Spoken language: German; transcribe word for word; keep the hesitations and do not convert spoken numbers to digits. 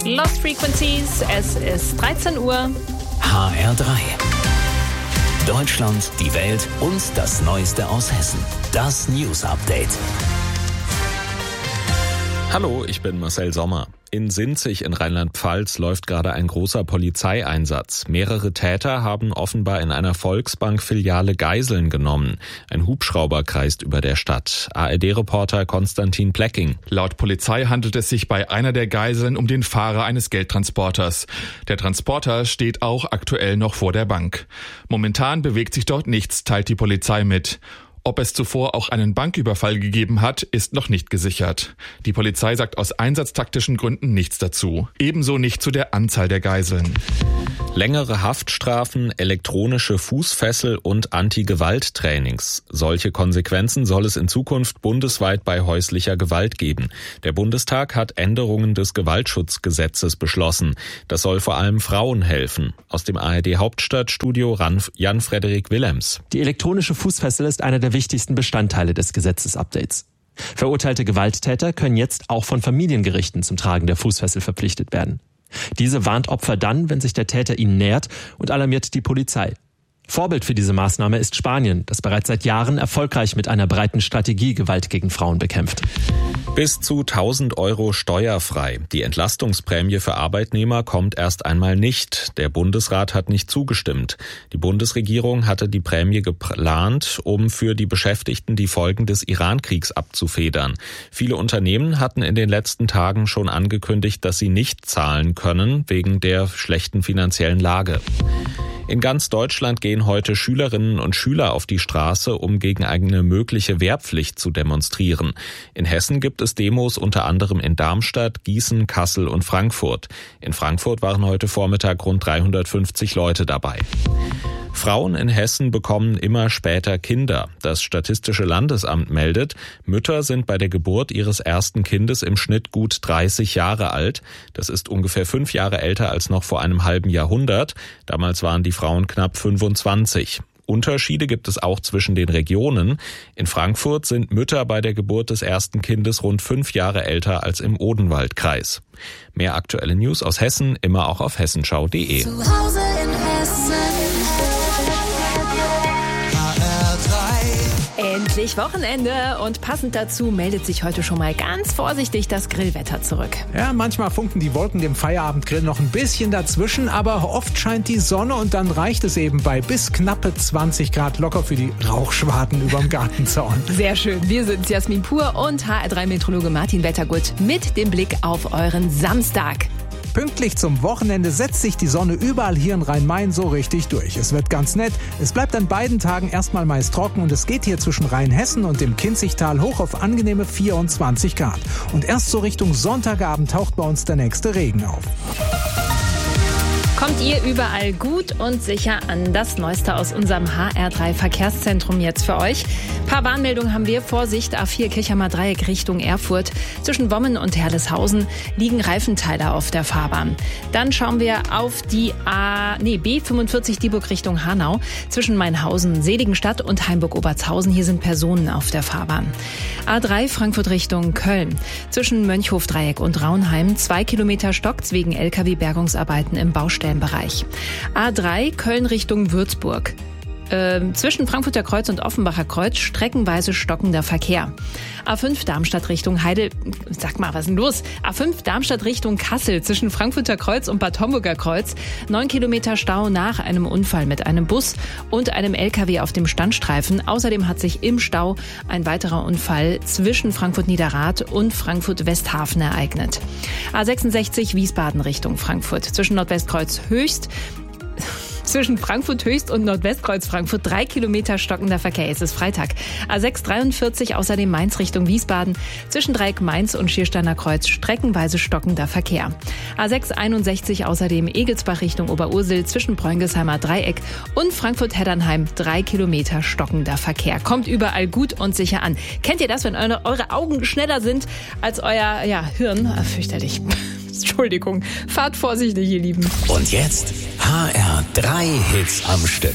Lost Frequencies, es ist dreizehn Uhr. H R drei. Deutschland, die Welt und das Neueste aus Hessen. Das News Update. Hallo, ich bin Marcel Sommer. In Sinzig in Rheinland-Pfalz läuft gerade ein großer Polizeieinsatz. Mehrere Täter haben offenbar in einer Volksbank-Filiale Geiseln genommen. Ein Hubschrauber kreist über der Stadt. A R D-Reporter Konstantin Plecking. Laut Polizei handelt es sich bei einer der Geiseln um den Fahrer eines Geldtransporters. Der Transporter steht auch aktuell noch vor der Bank. Momentan bewegt sich dort nichts, teilt die Polizei mit. Ob es zuvor auch einen Banküberfall gegeben hat, ist noch nicht gesichert. Die Polizei sagt aus einsatztaktischen Gründen nichts dazu. Ebenso nicht zu der Anzahl der Geiseln. Längere Haftstrafen, elektronische Fußfessel und Anti-Gewalt-Trainings. Solche Konsequenzen soll es in Zukunft bundesweit bei häuslicher Gewalt geben. Der Bundestag hat Änderungen des Gewaltschutzgesetzes beschlossen. Das soll vor allem Frauen helfen. Aus dem A R D-Hauptstadtstudio Jan-Frederik Willems. Die elektronische Fußfessel ist einer der wichtigsten Bestandteile des Gesetzesupdates. Verurteilte Gewalttäter können jetzt auch von Familiengerichten zum Tragen der Fußfessel verpflichtet werden. Diese warnt Opfer dann, wenn sich der Täter ihnen nähert, und alarmiert die Polizei. Vorbild für diese Maßnahme ist Spanien, das bereits seit Jahren erfolgreich mit einer breiten Strategie Gewalt gegen Frauen bekämpft. Bis zu tausend Euro steuerfrei. Die Entlastungsprämie für Arbeitnehmer kommt erst einmal nicht. Der Bundesrat hat nicht zugestimmt. Die Bundesregierung hatte die Prämie geplant, um für die Beschäftigten die Folgen des Iran-Kriegs abzufedern. Viele Unternehmen hatten in den letzten Tagen schon angekündigt, dass sie nicht zahlen können wegen der schlechten finanziellen Lage. In ganz Deutschland gehen heute Schülerinnen und Schüler auf die Straße, um gegen eine mögliche Wehrpflicht zu demonstrieren. In Hessen gibt es Demos unter anderem in Darmstadt, Gießen, Kassel und Frankfurt. In Frankfurt waren heute Vormittag rund dreihundertfünfzig Leute dabei. Frauen in Hessen bekommen immer später Kinder. Das Statistische Landesamt meldet, Mütter sind bei der Geburt ihres ersten Kindes im Schnitt gut dreißig Jahre alt. Das ist ungefähr fünf Jahre älter als noch vor einem halben Jahrhundert. Damals waren die Frauen knapp fünfundzwanzig. Unterschiede gibt es auch zwischen den Regionen. In Frankfurt sind Mütter bei der Geburt des ersten Kindes rund fünf Jahre älter als im Odenwaldkreis. Mehr aktuelle News aus Hessen immer auch auf hessenschau punkt de. Zu Hause in Hessen. Endlich Wochenende und passend dazu meldet sich heute schon mal ganz vorsichtig das Grillwetter zurück. Ja, manchmal funken die Wolken dem Feierabendgrill noch ein bisschen dazwischen, aber oft scheint die Sonne und dann reicht es eben bei bis knappe zwanzig Grad locker für die Rauchschwaden überm Gartenzaun. Sehr schön, wir sind Jasmin Pur und H R drei Meteorologe Martin Wettergut mit dem Blick auf euren Samstag. Pünktlich zum Wochenende setzt sich die Sonne überall hier in Rhein-Main so richtig durch. Es wird ganz nett. Es bleibt an beiden Tagen erstmal meist trocken und es geht hier zwischen Rheinhessen und dem Kinzigtal hoch auf angenehme vierundzwanzig Grad. Und erst so Richtung Sonntagabend taucht bei uns der nächste Regen auf. Kommt ihr überall gut und sicher an. Das Neueste aus unserem H R drei Verkehrszentrum jetzt für euch. Ein paar Warnmeldungen haben wir. Vorsicht, A vier Kirchheimer Dreieck Richtung Erfurt. Zwischen Wommen und Herleshausen liegen Reifenteile auf der Fahrbahn. Dann schauen wir auf die A, nee, B fünfundvierzig Dieburg Richtung Hanau. Zwischen Mainhausen, Seligenstadt und Heimburg-Obertshausen. Hier sind Personen auf der Fahrbahn. A drei Frankfurt Richtung Köln. Zwischen Mönchhof-Dreieck und Raunheim. Zwei Kilometer stockt's wegen L K W-Bergungsarbeiten im Baustellen. Bereich. A drei Köln Richtung Würzburg. Äh, zwischen Frankfurter Kreuz und Offenbacher Kreuz streckenweise stockender Verkehr. A fünf Darmstadt Richtung Heide... Sag mal, was ist denn los? A fünf Darmstadt Richtung Kassel zwischen Frankfurter Kreuz und Bad Homburger Kreuz. Neun Kilometer Stau nach einem Unfall mit einem Bus und einem L K W auf dem Standstreifen. Außerdem hat sich im Stau ein weiterer Unfall zwischen Frankfurt-Niederrad und Frankfurt-Westhafen ereignet. A sechsundsechzig Wiesbaden Richtung Frankfurt. Zwischen Nordwestkreuz Höchst... Zwischen Frankfurt Höchst und Nordwestkreuz Frankfurt drei Kilometer stockender Verkehr. Es ist Freitag. A sechs dreiundvierzig außerdem Mainz Richtung Wiesbaden. Zwischen Dreieck Mainz und Schiersteiner Kreuz streckenweise stockender Verkehr. A sechs einundsechzig außerdem Egelsbach Richtung Oberursel. Zwischen Preungesheimer Dreieck und Frankfurt-Heddernheim drei Kilometer stockender Verkehr. Kommt überall gut und sicher an. Kennt ihr das, wenn eure, eure Augen schneller sind als euer ja, Hirn? Ach, fürchterlich. Entschuldigung. Fahrt vorsichtig, ihr Lieben. Und jetzt H R drei Hits am Stück.